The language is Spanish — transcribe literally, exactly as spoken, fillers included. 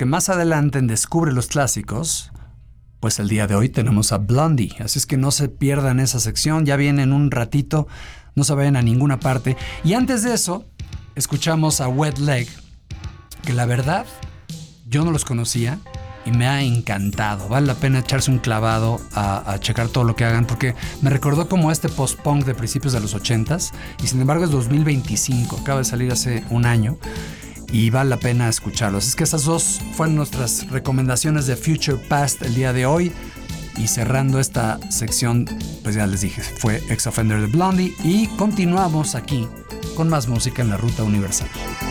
porque más adelante en Descubre los Clásicos, pues el día de hoy tenemos a Blondie. Así es que no se pierdan esa sección, ya viene en un ratito, no se vayan a ninguna parte. Y antes de eso, escuchamos a Wet Leg, que la verdad, yo no los conocía y me ha encantado. Vale la pena echarse un clavado a, a checar todo lo que hagan, porque me recordó como este post-punk de principios de los ochentas, y sin embargo es dos mil veinticinco, acaba de salir hace un año, y vale la pena escucharlos. Es que esas dos fueron nuestras recomendaciones de Future Past el día de hoy, y cerrando esta sección, pues ya les dije, fue Ex Offender de Blondie, y continuamos aquí con más música en la Ruta Universal.